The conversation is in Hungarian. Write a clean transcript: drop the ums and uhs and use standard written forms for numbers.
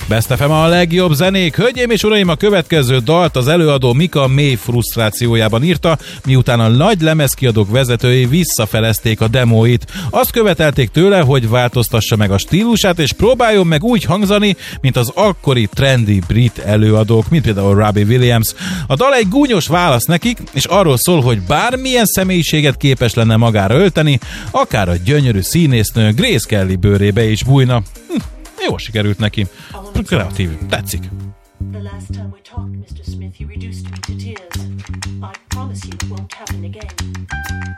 Best FM a legjobb zenék. Hölgyeim és uraim, a következő dalt az előadó Mika mély frusztrációjában írta, miután a nagy lemezkiadók vezetői visszafelezték a demóit. Azt követelték tőle, hogy változtassa meg a stílusát, és próbáljon meg úgy hangzani, mint az akkori trendy brit előadók, mint például Robbie Williams. A dal egy gúnyos válasz nekik, és arról szól, hogy bármilyen személyiséget képes lenne magára ölteni, akár a gyönyörű színésznő Grace Kelly bőrébe is bújna. Jól sikerült neki. Kreatív. Tetszik. The last time we talked, Mr. Smith, you reduced me to tears. I promise you it won't happen again.